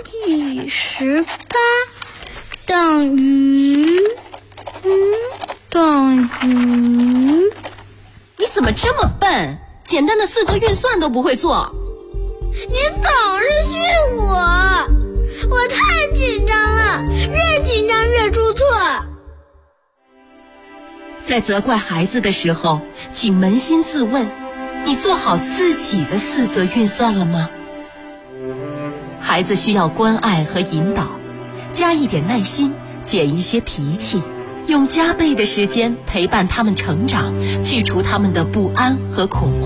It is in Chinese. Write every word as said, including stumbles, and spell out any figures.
以十八等于嗯等于。 你怎么这么笨？简单的四则运算都不会做。 您总是训我，我太紧张了，越紧张越出错。 在责怪孩子的时候，请扪心自问，你做好自己的四则运算了吗？孩子需要关爱和引导，加一点耐心，减一些脾气，用加倍的时间陪伴他们成长，去除他们的不安和恐慌。